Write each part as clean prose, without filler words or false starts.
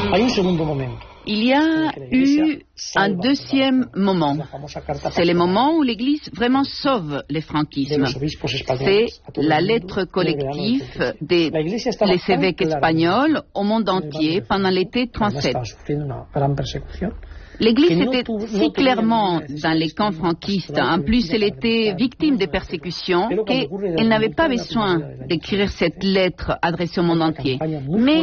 Il y a eu un deuxième moment. C'est le moment où l'Église vraiment sauve le franquisme. C'est la lettre collective des évêques espagnols au monde entier pendant l'été 37. L'Église était si clairement dans les camps franquistes, en plus elle était victime de persécutions, qu'elle n'avait pas besoin d'écrire cette lettre adressée au monde entier. Mais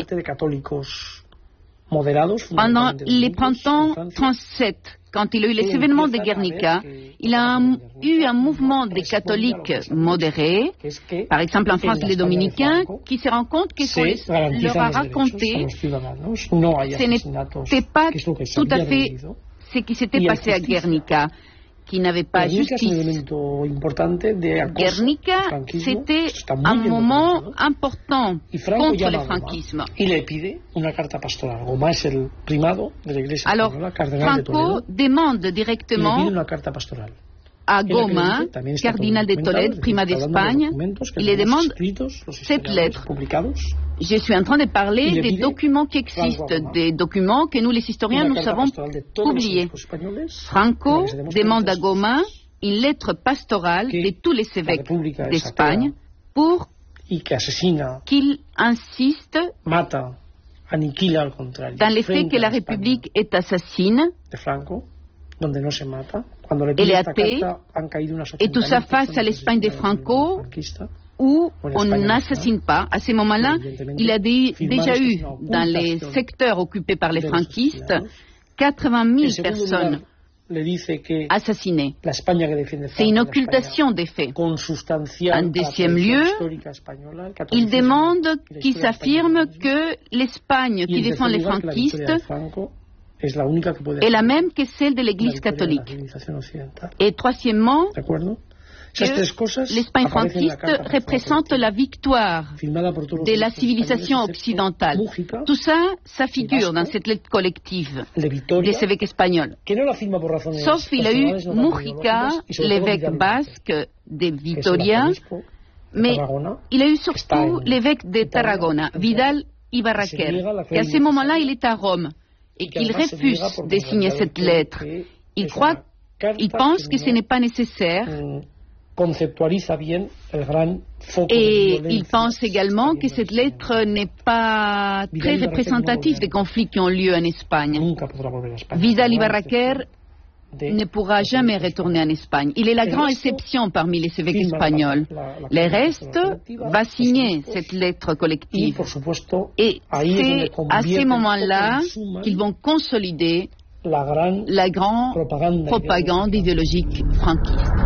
pendant les printemps 37, quand il y a eu les événements de Guernica, il y a eu un mouvement des catholiques modérés, par exemple en France les dominicains, qui se rendent compte que leur a raconté ce n'était pas tout à fait ce qui s'était passé à Guernica, qui n'avait pas justice. Guernica, c'était un moment important contre le franquisme. Alors, Franco demande directement à Goma, cardinal de Tolède, primat d'Espagne, il lui demande cette lettre. Je suis en train de parler des documents qui existent, des documents que nous, les historiens, nous avons publiés. Franco demande à Goma une lettre pastorale de tous les évêques d'Espagne pour qu'il insiste dans le fait que la République est assassine, elle est athée, et tout ça face à l'Espagne de Franco, où on n'assassine pas. À ce moment-là, il a déjà eu, dans les secteurs occupés par les franquistes, 80 000 personnes assassinées. C'est une occultation des faits. En deuxième lieu, il demande qu'il s'affirme que l'Espagne qui défend les franquistes est la même que celle de l'Église catholique. Et troisièmement, que l'Espagne franquiste représente la victoire de la civilisation occidentale. Tout ça, ça figure dans cette lettre collective des évêques espagnols. Sauf qu'il y a eu Mujica, l'évêque basque de Vitoria, mais il y a eu surtout l'évêque de Tarragona, Vidal Ibarraquer, qui à ce moment-là, il est à Rome et qu'il refuse de signer cette lettre. Il pense que ce n'est pas nécessaire. Et il pense également que cette lettre n'est pas très représentative des conflits qui ont lieu en Espagne. Vidal Ibarraquer ne pourra jamais retourner en Espagne. Il est la grande exception parmi les évêques espagnols. Le reste va signer cette lettre collective. Et c'est à ce moment-là qu'ils vont consolider la grande propagande idéologique franquiste.